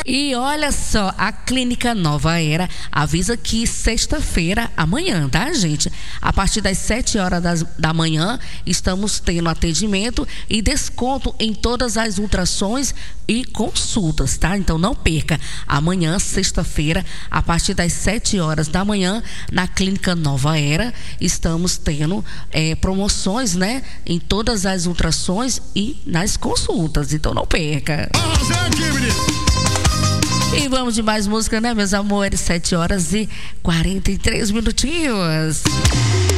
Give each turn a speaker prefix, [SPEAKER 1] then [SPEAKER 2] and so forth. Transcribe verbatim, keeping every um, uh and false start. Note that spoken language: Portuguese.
[SPEAKER 1] E olha só, a Clínica Nova Era avisa que sexta-feira, amanhã, tá, gente? A partir das sete horas das, da manhã, estamos tendo atendimento e desconto em todas as ultrassons e consultas, tá? Então não perca. Amanhã, sexta-feira, a partir das sete horas da manhã, na Clínica Nova Era, estamos tendo é, promoções, né? Em todas as ultrassons e nas consultas. Então não perca. E vamos de mais música, né, meus amores? sete horas e quarenta e três minutinhos.